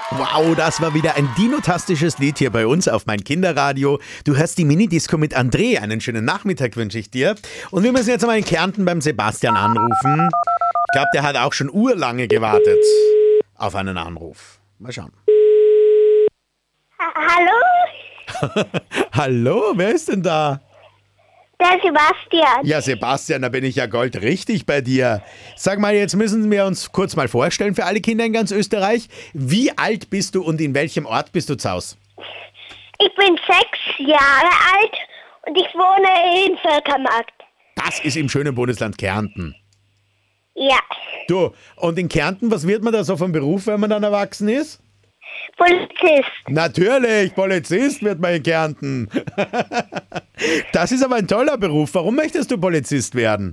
Wow, das war wieder ein dinotastisches Lied hier bei uns auf mein Kinderradio. Du hörst die Minidisco mit André. Einen schönen Nachmittag wünsche ich dir. Und wir müssen jetzt mal in Kärnten beim Sebastian anrufen. Ich glaube, der hat auch schon urlange gewartet auf einen Anruf. Mal schauen. Hallo? Hallo, wer ist denn da? Der Sebastian. Ja, Sebastian, da bin ich ja goldrichtig bei dir. Sag mal, jetzt müssen wir uns kurz mal vorstellen für alle Kinder in ganz Österreich. Wie alt bist du und in welchem Ort bist du zu Hause? Ich bin 6 Jahre alt und ich wohne in Völkermarkt. Das ist im schönen Bundesland Kärnten. Ja. Du, und in Kärnten, was wird man da so vom Beruf, wenn man dann erwachsen ist? Polizist. Natürlich, Polizist wird man in Kärnten. Das ist aber ein toller Beruf. Warum möchtest du Polizist werden?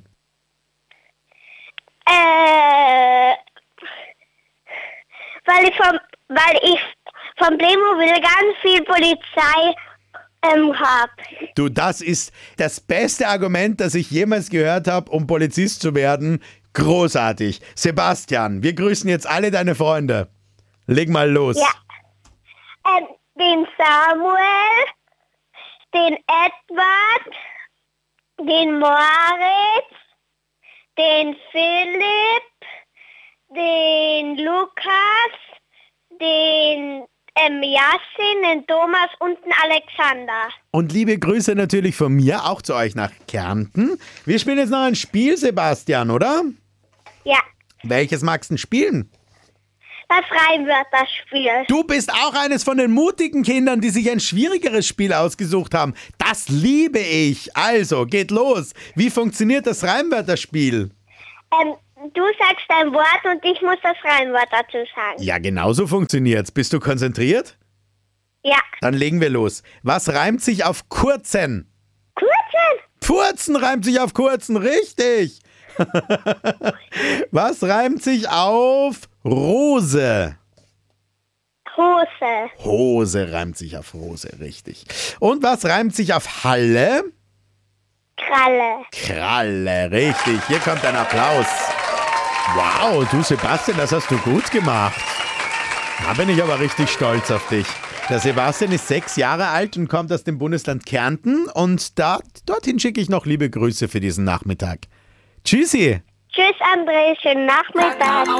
Weil ich vom Playmobil ganz viel Polizei habe. Du, das ist das beste Argument, das ich jemals gehört habe, um Polizist zu werden. Großartig. Sebastian, wir grüßen jetzt alle deine Freunde. Leg mal los. Ja. Den Samuel, den Edward, den Moritz, den Philipp, den Lukas, den Jasin, den Thomas und den Alexander. Und liebe Grüße natürlich von mir auch zu euch nach Kärnten. Wir spielen jetzt noch ein Spiel, Sebastian, oder? Ja, Welches magst du denn spielen? das Reimwörterspiel. Du bist auch eines von den mutigen Kindern, die sich ein schwierigeres Spiel ausgesucht haben. Das liebe ich. Also, geht los. Wie funktioniert das Reimwörterspiel? Du sagst ein Wort und ich muss das Reimwort dazu sagen. Ja, genau so funktioniert's. Bist du konzentriert? Ja. Dann legen wir los. Was reimt sich auf kurzen? Kurzen? Furzen reimt sich auf kurzen, richtig. Was reimt sich auf Rose? Hose. Hose reimt sich auf Rose, richtig. Und was reimt sich auf Halle? Kralle. Kralle, richtig. Hier kommt ein Applaus. Wow, du Sebastian, das hast du gut gemacht. Da bin ich aber richtig stolz auf dich. Der Sebastian ist 6 Jahre alt und kommt aus dem Bundesland Kärnten. Und dorthin schicke ich noch liebe Grüße für diesen Nachmittag. Tschüssi. Tschüss, André. Schönen Nachmittag.